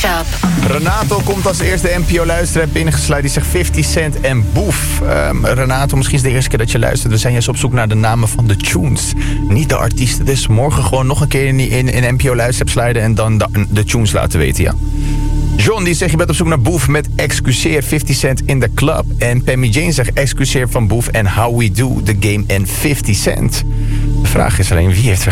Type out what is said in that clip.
Mashup. Renato komt als eerste NPO-luisteraar binnengesluit. Die zegt 50 Cent en Boef. Renato, misschien is het de eerste keer dat je luistert. We zijn juist op zoek naar de namen van de tunes. Niet de artiesten. Dus morgen gewoon nog een keer in NPO-luisteraar sliden en dan de tunes laten weten, ja. John die zegt, je bent op zoek naar Boef met Excuseer 50 Cent in the Club. En Pammy Jane zegt, Excuseer van Boef en How We Do the Game en 50 Cent. De vraag is alleen, wie heeft er